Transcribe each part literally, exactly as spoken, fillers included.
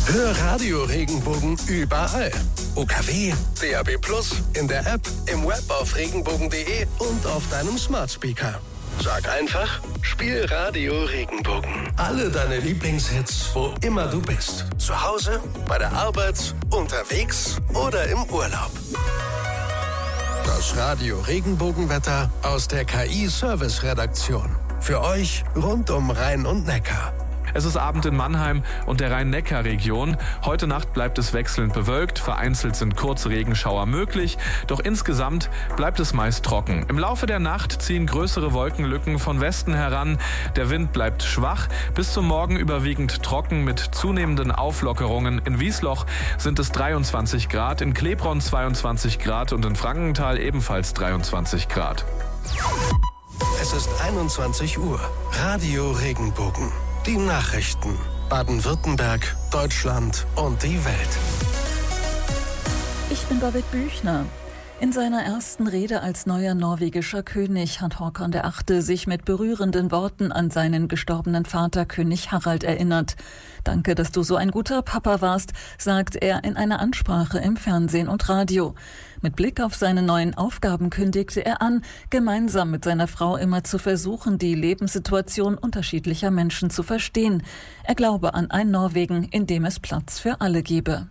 Hör Radio Regenbogen überall. U K W, D A B plus, in der App, im Web auf regenbogen punkt de und auf deinem Smart Speaker. Sag einfach, spiel Radio Regenbogen. Alle deine Lieblingshits, wo immer du bist. Zu Hause, bei der Arbeit, unterwegs oder im Urlaub. Das Radio Regenbogenwetter aus der K I-Service-Redaktion. Für euch rund um Rhein und Neckar. Es ist Abend in Mannheim und der Rhein-Neckar-Region. Heute Nacht bleibt es wechselnd bewölkt, vereinzelt sind kurze Regenschauer möglich, doch insgesamt bleibt es meist trocken. Im Laufe der Nacht ziehen größere Wolkenlücken von Westen heran. Der Wind bleibt schwach, bis zum Morgen überwiegend trocken mit zunehmenden Auflockerungen. In Wiesloch sind es dreiundzwanzig Grad, in Klebronn zweiundzwanzig Grad und in Frankenthal ebenfalls dreiundzwanzig Grad. Es ist einundzwanzig Uhr. Radio Regenbogen. Die Nachrichten. Baden-Württemberg, Deutschland und die Welt. Ich bin Babette Büchner. In seiner ersten Rede als neuer norwegischer König hat Håkon der Achte sich mit berührenden Worten an seinen gestorbenen Vater König Harald erinnert. Danke, dass du so ein guter Papa warst, sagt er in einer Ansprache im Fernsehen und Radio. Mit Blick auf seine neuen Aufgaben kündigte er an, gemeinsam mit seiner Frau immer zu versuchen, die Lebenssituation unterschiedlicher Menschen zu verstehen. Er glaube an ein Norwegen, in dem es Platz für alle gebe.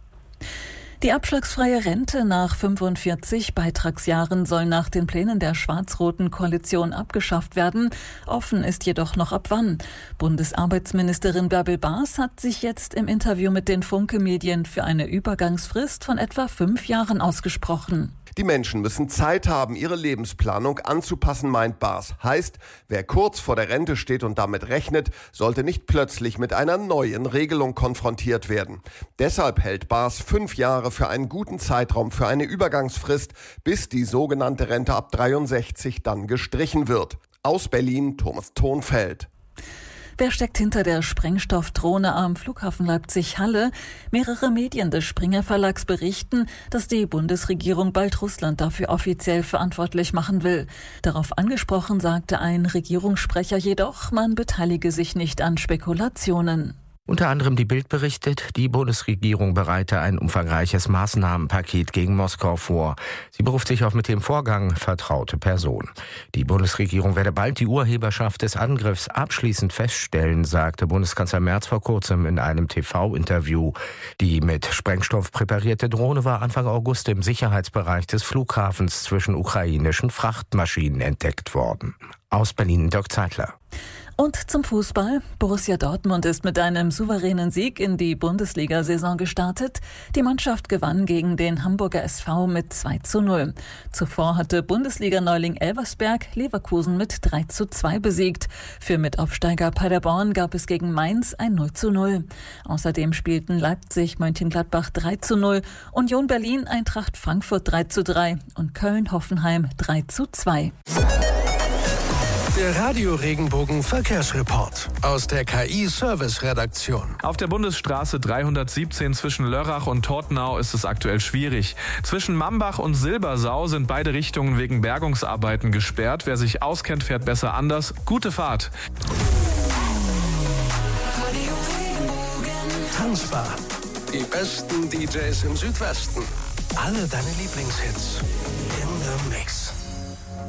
Die abschlagsfreie Rente nach fünfundvierzig Beitragsjahren soll nach den Plänen der schwarz-roten Koalition abgeschafft werden. Offen ist jedoch noch ab wann. Bundesarbeitsministerin Bärbel Baas hat sich jetzt im Interview mit den Funke-Medien für eine Übergangsfrist von etwa fünf Jahren ausgesprochen. Die Menschen müssen Zeit haben, ihre Lebensplanung anzupassen, meint Baas. Heißt, wer kurz vor der Rente steht und damit rechnet, sollte nicht plötzlich mit einer neuen Regelung konfrontiert werden. Deshalb hält Baas fünf Jahre für einen guten Zeitraum für eine Übergangsfrist, bis die sogenannte Rente ab dreiundsechzig dann gestrichen wird. Aus Berlin, Thomas Thonfeld. Wer steckt hinter der Sprengstoffdrohne am Flughafen Leipzig-Halle? Mehrere Medien des Springer Verlags berichten, dass die Bundesregierung bald Russland dafür offiziell verantwortlich machen will. Darauf angesprochen sagte ein Regierungssprecher jedoch, man beteilige sich nicht an Spekulationen. Unter anderem die Bild berichtet, die Bundesregierung bereite ein umfangreiches Maßnahmenpaket gegen Moskau vor. Sie beruft sich auf mit dem Vorgang vertraute Personen. Die Bundesregierung werde bald die Urheberschaft des Angriffs abschließend feststellen, sagte Bundeskanzler Merz vor kurzem in einem T V-Interview. Die mit Sprengstoff präparierte Drohne war Anfang August im Sicherheitsbereich des Flughafens zwischen ukrainischen Frachtmaschinen entdeckt worden. Aus Berlin, Dirk Zeitler. Und zum Fußball. Borussia Dortmund ist mit einem souveränen Sieg in die Bundesliga-Saison gestartet. Die Mannschaft gewann gegen den Hamburger S V mit zwei zu null. Zuvor hatte Bundesliga-Neuling Elversberg Leverkusen mit drei zu zwei besiegt. Für Mitaufsteiger Paderborn gab es gegen Mainz ein null zu null. Außerdem spielten Leipzig Mönchengladbach drei zu null, Union Berlin Eintracht Frankfurt drei zu drei und Köln Hoffenheim drei zu zwei. Der Radio Regenbogen Verkehrsreport aus der K I-Service-Redaktion. Auf der Bundesstraße dreihundertsiebzehn zwischen Lörrach und Tortenau ist es aktuell schwierig. Zwischen Mambach und Silbersau sind beide Richtungen wegen Bergungsarbeiten gesperrt. Wer sich auskennt, fährt besser anders. Gute Fahrt. Tanzbar. Die besten D Js im Südwesten. Alle deine Lieblingshits. In the Mix.